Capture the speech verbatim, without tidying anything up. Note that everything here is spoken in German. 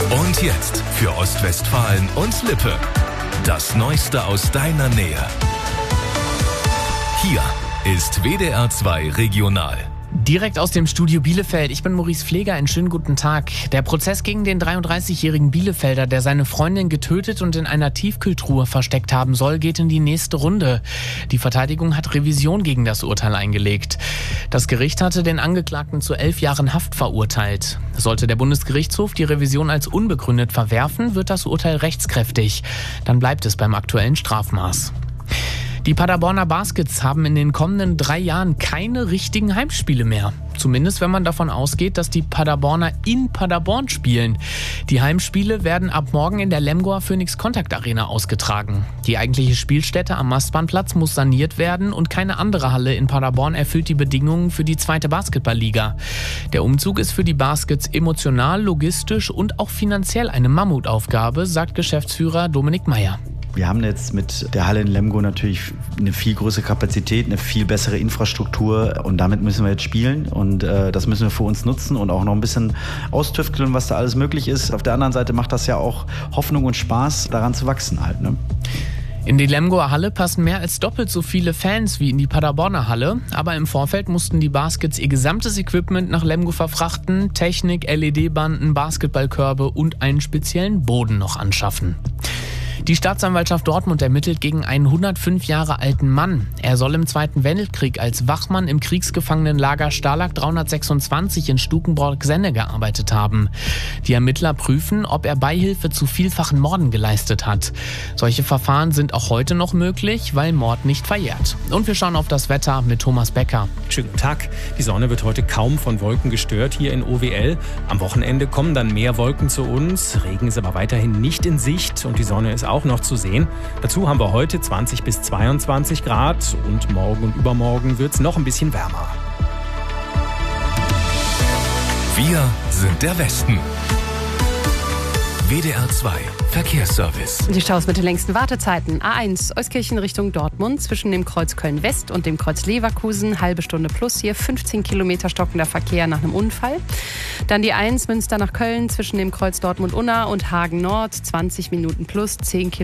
Und jetzt für Ostwestfalen und Lippe. Das Neueste aus deiner Nähe. Hier ist W D R zwei Regional. Direkt aus dem Studio Bielefeld. Ich bin Maurice Pfleger. Einen schönen guten Tag. Der Prozess gegen den dreiunddreißigjährigen Bielefelder, der seine Freundin getötet und in einer Tiefkühltruhe versteckt haben soll, geht in die nächste Runde. Die Verteidigung hat Revision gegen das Urteil eingelegt. Das Gericht hatte den Angeklagten zu elf Jahren Haft verurteilt. Sollte der Bundesgerichtshof die Revision als unbegründet verwerfen, wird das Urteil rechtskräftig. Dann bleibt es beim aktuellen Strafmaß. Die Paderborner Baskets haben in den kommenden drei Jahren keine richtigen Heimspiele mehr. Zumindest wenn man davon ausgeht, dass die Paderborner in Paderborn spielen. Die Heimspiele werden ab morgen in der Lemgoer Phoenix Contact Arena ausgetragen. Die eigentliche Spielstätte am Mastbahnplatz muss saniert werden und keine andere Halle in Paderborn erfüllt die Bedingungen für die zweite Basketballliga. Der Umzug ist für die Baskets emotional, logistisch und auch finanziell eine Mammutaufgabe, sagt Geschäftsführer Dominik Meyer. Wir haben jetzt mit der Halle in Lemgo natürlich eine viel größere Kapazität, eine viel bessere Infrastruktur und damit müssen wir jetzt spielen und äh, das müssen wir für uns nutzen und auch noch ein bisschen austüfteln, was da alles möglich ist. Auf der anderen Seite macht das ja auch Hoffnung und Spaß, daran zu wachsen halt, ne? In die Lemgoer Halle passen mehr als doppelt so viele Fans wie in die Paderborner Halle. Aber im Vorfeld mussten die Baskets ihr gesamtes Equipment nach Lemgo verfrachten, Technik, L E D-Banden, Basketballkörbe und einen speziellen Boden noch anschaffen. Die Staatsanwaltschaft Dortmund ermittelt gegen einen hundertfünf Jahre alten Mann. Er soll im Zweiten Weltkrieg als Wachmann im Kriegsgefangenenlager Stalag dreihundertsechsundzwanzig in Stukenbrock-Senne gearbeitet haben. Die Ermittler prüfen, ob er Beihilfe zu vielfachen Morden geleistet hat. Solche Verfahren sind auch heute noch möglich, weil Mord nicht verjährt. Und wir schauen auf das Wetter mit Thomas Becker. Schönen guten Tag. Die Sonne wird heute kaum von Wolken gestört hier in O W L. Am Wochenende kommen dann mehr Wolken zu uns. Regen ist aber weiterhin nicht in Sicht und die Sonne ist auch noch zu sehen. Dazu haben wir heute zwanzig bis zweiundzwanzig Grad und morgen und übermorgen wird es noch ein bisschen wärmer. Wir sind der Westen. W D R zwei Verkehrsservice. Die Staus mit den längsten Wartezeiten. A eins Euskirchen Richtung Dortmund zwischen dem Kreuz Köln-West und dem Kreuz Leverkusen. Halbe Stunde plus hier. fünfzehn Kilometer stockender Verkehr nach einem Unfall. Dann die eins Münster nach Köln zwischen dem Kreuz Dortmund-Unna und Hagen Nord. zwanzig Minuten plus zehn Kilometer.